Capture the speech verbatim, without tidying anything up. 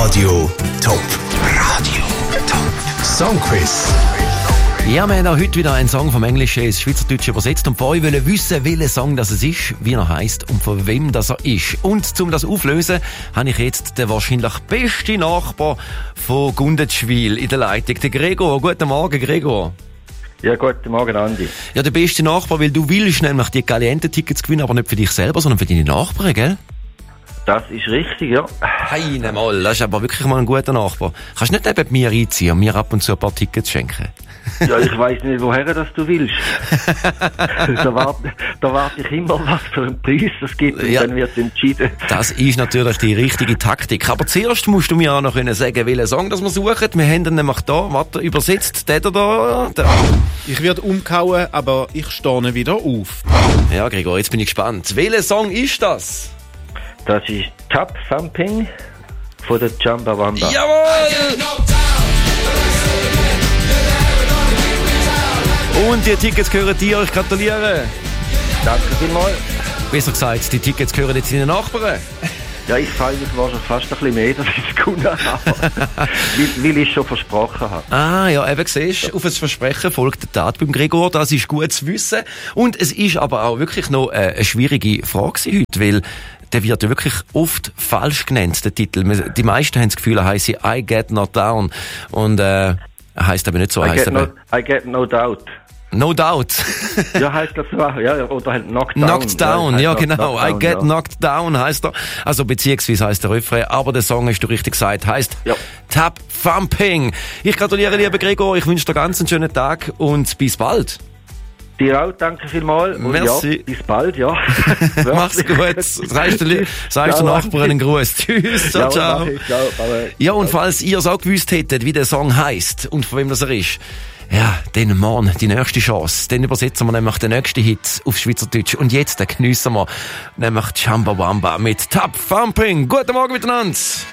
Radio Top. Radio Top. Songquiz. Ja, wir haben auch heute wieder einen Song vom Englischen ins Schweizerdeutsche übersetzt und von euch wollen wissen, welcher Song das ist, wie er heisst und von wem das er ist. Und um das aufzulösen, habe ich jetzt den wahrscheinlich besten Nachbar von Gundetschwil in der Leitung, den Gregor. Guten Morgen, Gregor. Ja, guten Morgen, Andi. Ja, der beste Nachbar, weil du willst nämlich die Caliente-Tickets gewinnen, aber nicht für dich selber, sondern für deine Nachbarn, gell? Das ist richtig, ja. Heine mal, das ist aber wirklich mal ein guter Nachbar. Kannst du nicht neben mir einziehen und mir ab und zu ein paar Tickets schenken? Ja, ich weiss nicht, woher das du willst. da warte da wart ich immer, was für einen Preis es gibt und ja, dann wird entschieden. Das ist natürlich die richtige Taktik. Aber zuerst musst du mir auch noch sagen, welchen Song das wir suchen. Wir haben den nämlich da, warte, übersetzt, der da, der. Ich werde umgehauen, aber ich stehe wieder auf. Ja, Gregor, jetzt bin ich gespannt. Welcher Song ist das? Das ist Tap Thumping von der Chumbawamba. Jawohl! Und die Tickets gehören dir, ich gratuliere. Danke vielmals. Besser gesagt, die Tickets gehören jetzt deinen Nachbarn. Ja, ich freue mich wahrscheinlich fast ein bisschen mehr, dass ich es gewonnen habe. weil, weil ich es schon versprochen habe. Ah, ja, eben siehst du, auf das Versprechen folgt die Tat beim Gregor, das ist gut zu wissen. Und es ist aber auch wirklich noch äh, eine schwierige Frage heute, weil der wird ja wirklich oft falsch genannt, der Titel. Die meisten haben das Gefühl, er heisst I Get Knocked Down. Und äh, er heisst aber nicht so. I, Heisst get aber, no, I Get No Doubt. No Doubt. Ja, heisst das so. Ja, oder halt Knocked Down. Knocked Down, ja, ja genau. Knocked down, I Get ja. Knocked Down heisst er. Also beziehungsweise heisst der Refrain. Aber der Song, hast du richtig gesagt, heisst ja. Tap Thumping. Ich gratuliere, lieber Gregor. Ich wünsche dir ganz einen schönen Tag und bis bald. Dir auch, danke vielmals. Und merci. Ja, bis bald, ja. Mach's gut. Sagst du, sagst du Nachbarn einen Gruß. Tschüss, ciao, ciao. ciao. Ja, und falls ihr es auch gewusst hättet, wie der Song heisst und von wem das er ist, ja, dann morgen die nächste Chance. Dann übersetzen wir nämlich den nächsten Hit auf Schweizerdeutsch. Und jetzt geniessen wir nämlich Chumbawamba mit Tap Thumping. Guten Morgen miteinander.